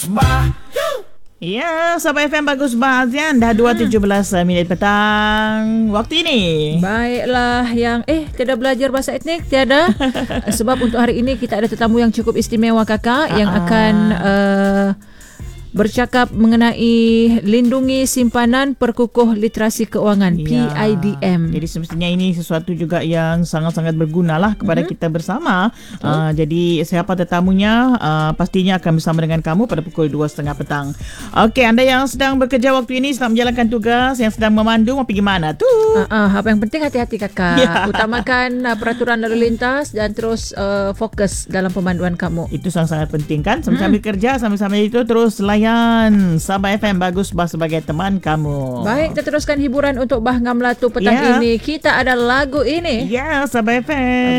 Bagus Bah. Ya, Sabah FM Bagus Bah Azian. Dah 2.17 minit petang waktu ini. Baiklah, yang tiada belajar bahasa etnik, tiada. Sebab untuk hari ini kita ada tetamu yang cukup istimewa kakak yang akan bercakap mengenai lindungi simpanan perkukuh literasi keuangan, PIDM. Jadi semestinya ini sesuatu juga yang sangat-sangat berguna lah kepada kita bersama. Jadi siapa tetamunya pastinya akan bersama dengan kamu pada pukul 2.30 petang. Okey, anda yang sedang bekerja waktu ini, sedang menjalankan tugas, yang sedang memandu, mau pergi mana tu? Apa yang penting hati-hati kakak. Utamakan peraturan lalu lintas dan terus fokus dalam pemanduan kamu. Itu sangat-sangat penting kan. Sambil kerja, sambil itu terus layan Sabah FM Bagus Bah sebagai teman kamu. Baik, kita teruskan hiburan untuk Bah Ngam Latu petang ini. Kita ada lagu ini. Ya, Sabah FM.